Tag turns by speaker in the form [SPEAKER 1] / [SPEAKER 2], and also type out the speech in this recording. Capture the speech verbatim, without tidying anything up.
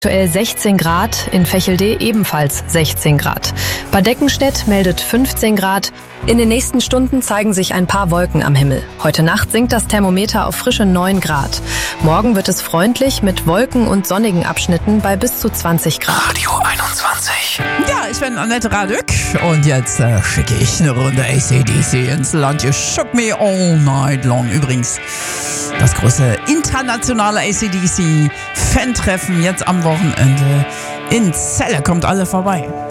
[SPEAKER 1] Aktuell sechzehn Grad, in Vechelde ebenfalls sechzehn Grad. Bad Deckenstedt meldet fünfzehn Grad. In den nächsten Stunden zeigen sich ein paar Wolken am Himmel. Heute Nacht sinkt das Thermometer auf frische neun Grad. Morgen wird es freundlich mit Wolken und sonnigen Abschnitten bei bis zu zwanzig Grad.
[SPEAKER 2] Radio einundzwanzig.
[SPEAKER 3] Ja, ich bin Annette Radück und jetzt äh, schicke ich eine Runde A C D C ins Land. You shook me all night long. Übrigens, das große internationale A C D C Fan-Treffen jetzt am Wochenende in Celle. Kommt alle vorbei.